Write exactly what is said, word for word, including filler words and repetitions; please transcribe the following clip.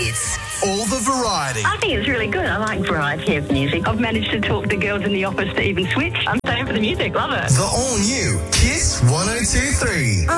hits. All the variety. I think it's really good. I like variety of music. I've managed to talk the girls in the office to even switch. I'm staying for the music. Love it. The all-new Kiss one oh two three.